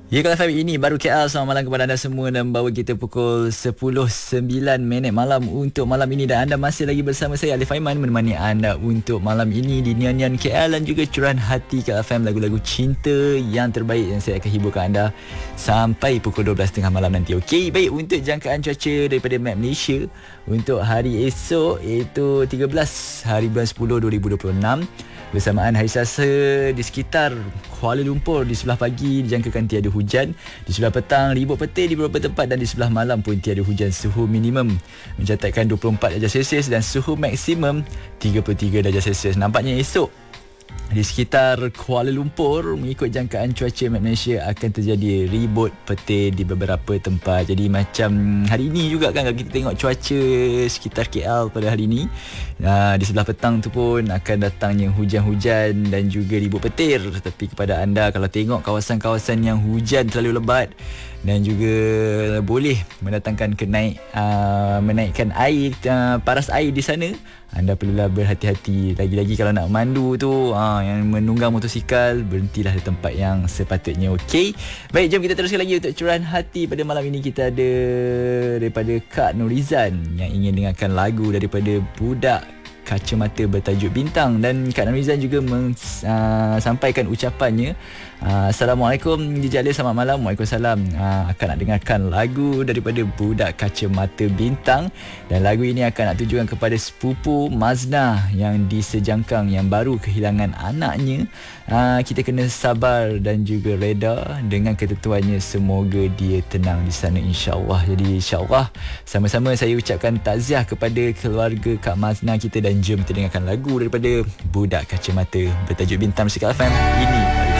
Ya, kalau FM ini baru KL. Selamat malam kepada anda semua dan bawa kita pukul 10.09 malam untuk malam ini. Dan anda masih lagi bersama saya, Alif Aiman, menemani anda untuk malam ini di Nian-Nian KL dan juga curahan hati KL FM, lagu-lagu cinta yang terbaik yang saya akan hiburkan anda sampai pukul 12.30 malam nanti. Okey, baik, untuk jangkaan cuaca daripada Map Malaysia untuk hari esok, iaitu 13 hari bulan 10 2026, bersamaan hari Selasa, di sekitar Kuala Lumpur di sebelah pagi dijangkakan tiada hujan, di sebelah petang ribut petir di beberapa tempat, dan di sebelah malam pun tiada hujan. Suhu minimum mencatatkan 24 darjah Celsius dan suhu maksimum 33 darjah Celsius. Nampaknya esok di sekitar Kuala Lumpur, mengikut jangkaan cuaca Map Malaysia, akan terjadi ribut petir di beberapa tempat. Jadi macam hari ini juga kan, kalau kita tengok cuaca sekitar KL pada hari ini, di sebelah petang tu pun akan datangnya hujan-hujan dan juga ribut petir. Tetapi kepada anda, kalau tengok kawasan-kawasan yang hujan terlalu lebat dan juga boleh mendatangkan menaikkan air, paras air di sana, anda perlulah berhati-hati. Lagi-lagi kalau nak mandu tu, yang menunggang motosikal, berhentilah di tempat yang sepatutnya. Okey, baik, jom kita teruskan lagi untuk curahan hati pada malam ini. Kita ada daripada Kak Nurizan yang ingin dengarkan lagu daripada Budak Kacamata bertajuk Bintang, dan Kak Nurizan juga sampaikan ucapannya. Assalamualaikum DJ Alif, selamat malam. Waalaikumsalam. Akan nak dengarkan lagu daripada Budak Kacamata Bintang, dan lagu ini akan nak tujukan kepada sepupu Mazna yang disejangkang, yang baru kehilangan anaknya. Kita kena sabar dan juga reda dengan ketentuannya. Semoga dia tenang di sana, insyaAllah. Jadi insyaAllah sama-sama saya ucapkan takziah kepada keluarga Kak Mazna kita, dan jom kita dengarkan lagu daripada Budak Kacamata bertajuk Bintang, Musik FM ini.